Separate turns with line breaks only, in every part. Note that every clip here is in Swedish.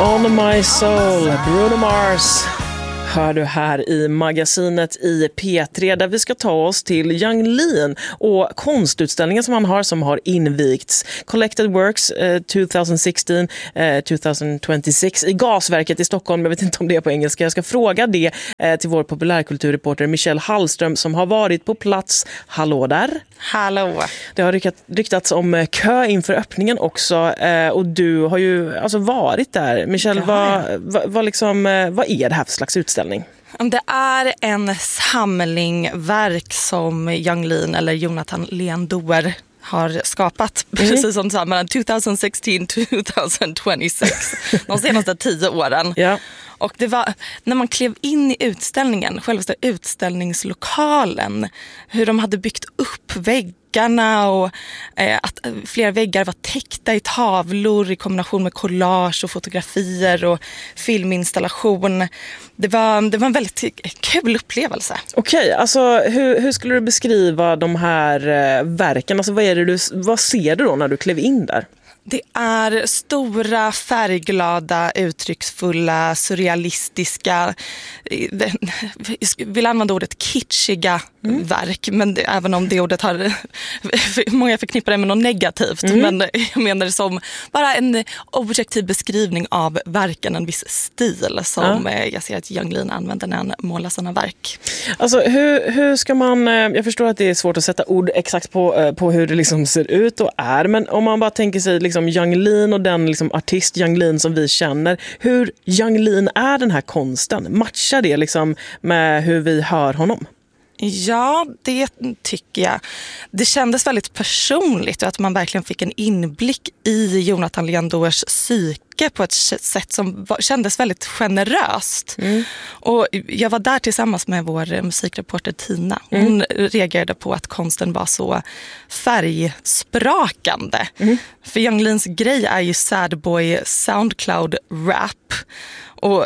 On My Soul, Bruno Mars, hör du här i magasinet i P3 där vi ska ta oss till Yung Lean och konstutställningen som han har som har invigts. Collected Works 2016-2026 i Gasverket i Stockholm. Jag vet inte om det är på engelska. Jag ska fråga det till vår populärkulturreporter Michelle Hallström som har varit på plats. Hallå där.
Hallå.
Det har ryktats om kö inför öppningen också och du har ju alltså varit där. Michelle, vad är det här för slags utställning?
Det är en samling verk som Yung Lean eller Jonathan Leandour har skapat, precis som sa, mellan 2016 2026, de senaste 10 åren.
Ja.
Och det var när man klev in i utställningen, själva utställningslokalen, hur de hade byggt upp väggarna och att flera väggar var täckta i tavlor i kombination med collage och fotografier och filminstallation. Det var en väldigt kul upplevelse.
Okej, alltså hur skulle du beskriva de här verken? Alltså vad ser du då när du klev in där?
Det är stora, färgglada, uttrycksfulla, surrealistiska, vill använda ordet kitschiga verk, men även om det ordet har många förknippar det med något negativt, men jag menar det som bara en objektiv beskrivning av verken, en viss stil som jag ser att Yung Lean använder när han målar sådana verk. Alltså
hur ska man, jag förstår att det är svårt att sätta ord exakt på hur det liksom ser ut och är, men om man bara tänker sig liksom Yung Lean och den liksom artist Yung Lean som vi känner, hur Yung Lean är den här konsten? Matchar det liksom med hur vi hör honom?
Ja, det tycker jag. Det kändes väldigt personligt och att man verkligen fick en inblick i Jonathan Leandours psyke på ett sätt som kändes väldigt generöst. Och jag var där tillsammans med vår musikreporter Tina. Hon reagerade på att konsten var så färgsprakande. För Yung Leans grej är ju sad boy Soundcloud rap. Och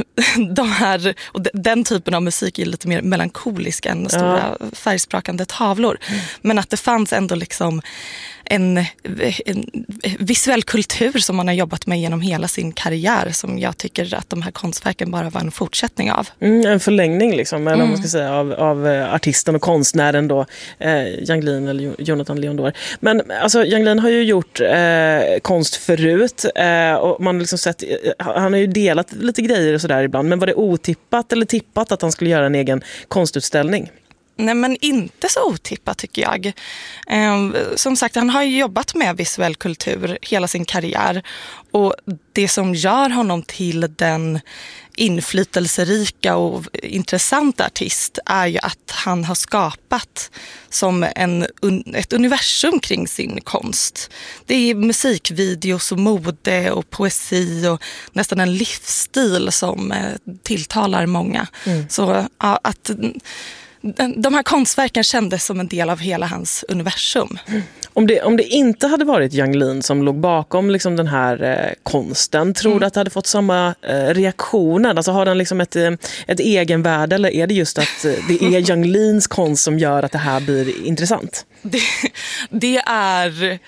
den typen av musik är lite mer melankolisk än stora färgsprakande tavlor. Men att det fanns ändå liksom en visuell kultur som man har jobbat med genom hela sin karriär, som jag tycker att de här konstverken bara var en fortsättning av. En
förlängning liksom, eller om man ska säga, av artisten och konstnären då, Yung Lean eller Jonathan Leandour. Men alltså, Yung Lean har ju gjort konst förut och man har liksom sett, han har ju delat lite grejer och sådär ibland, men var det otippat eller tippat att han skulle göra en egen konstutställning?
Nej, men inte så otippat tycker jag. Som sagt, han har ju jobbat med visuell kultur hela sin karriär. Och det som gör honom till den inflytelserika och intressanta artist är ju att han har skapat som ett universum kring sin konst. Det är musikvideos och mode och poesi och nästan en livsstil som tilltalar många. Så att de här konstverken kändes som en del av hela hans universum.
Om det inte hade varit Yung Lean som låg bakom liksom den här konsten, tror du att det hade fått samma reaktioner? Alltså har den liksom ett egenvärde, eller är det just att det är Yung Leans konst som gör att det här blir intressant?
Det är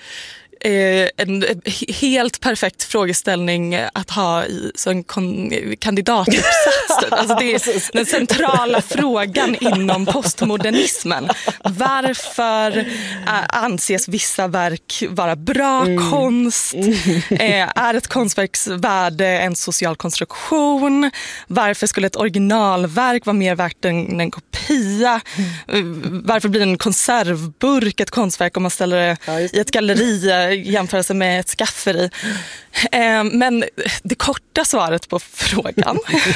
en helt perfekt frågeställning att ha i en kandidatuppsats. Alltså det är den centrala frågan inom postmodernismen. Varför anses vissa verk vara bra konst? Är ett konstverks värde en social konstruktion? Varför skulle ett originalverk vara mer värt än en kopia? Varför blir en konservburk ett konstverk om man ställer det i ett galleri jämförelse med ett skafferi? Men det korta svaret på frågan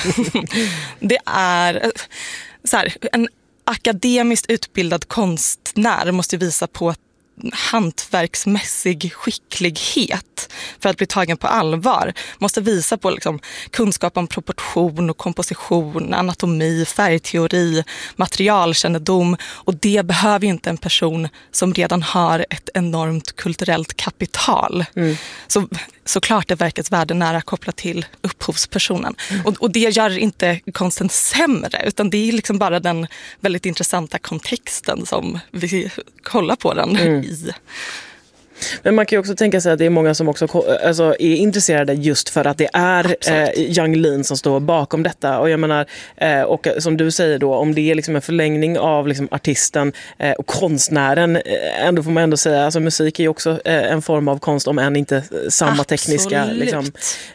det är så här, en akademiskt utbildad konstnär måste visa på hantverksmässig skicklighet för att bli tagen på allvar. Måste visa på liksom kunskap om proportion och komposition, anatomi, färgteori, materialkännedom, och det behöver ju inte en person som redan har ett enormt kulturellt kapital. Så klart är verkets värde nära kopplat till upphovspersonen. Och det gör inte konsten sämre, utan det är liksom bara den väldigt intressanta kontexten som vi kollar på den i.
Men man kan ju också tänka sig att det är många som också är intresserade just för att det är Yung Lean som står bakom detta. Och jag menar, och som du säger då, om det är liksom en förlängning av liksom artisten och konstnären, ändå får man ändå säga, alltså musik är ju också en form av konst, om än inte samma tekniska liksom,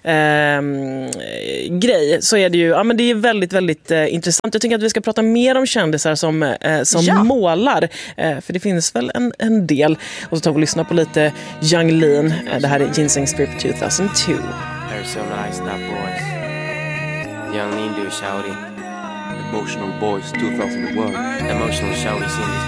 grej, så är det ju, men det är väldigt, väldigt intressant. Jag tycker att vi ska prata mer om kändisar som målar, för det finns väl en del. Och så tar vi och lyssna på lite Yung Lean. Det här är Ginseng Strip 2002.
Arizona Ice Not Boys. Yung Lean do shouty. Emotional Boys 2001. Emotional shouty seen this